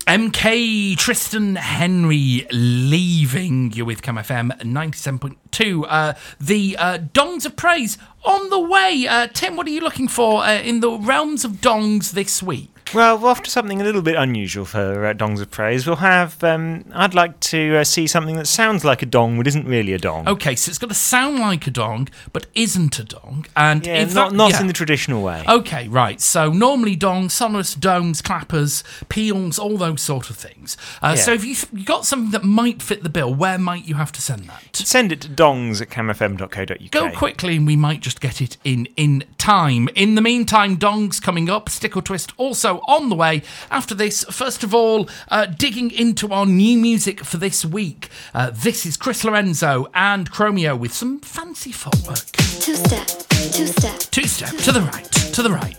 MK Tristan Henry leaving you with Cam FM 97.2. The Dongs of Praise on the way. Tim, what are you looking for in the realms of dongs this week? Well, we're off to something a little bit unusual for Dongs of Praise. We'll have, I'd like to see something that sounds like a dong but isn't really a dong. Okay, so it's got to sound like a dong but isn't a dong. And yeah, not in the traditional way. Okay, right. So normally dongs, sonorous domes, clappers, peals, all those sort of things. So if you've got something that might fit the bill, where might you have to send that? Send it to dongs@camfm.co.uk. Go quickly and we might just get it in time. In the meantime, dongs coming up, Stick or Twist also on the way. After this, first of all, digging into our new music for this week. This is Chris Lorenzo and Chromeo with some fancy footwork. Two step, to the right, to the right.